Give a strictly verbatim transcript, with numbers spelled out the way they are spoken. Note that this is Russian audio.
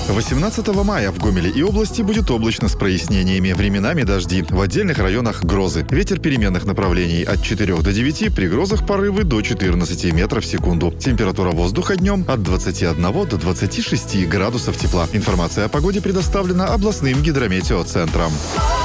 восемнадцатого мая в Гомеле и области будет облачно с прояснениями. Временами дожди. В отдельных районах грозы. Ветер переменных направлений от четырёх до девяти, при грозах порывы до четырнадцати метров в секунду. Температура воздуха днем от двадцати одного до двадцати шести градусов тепла. Информация о погоде предоставлена областным гидрометеоцентром.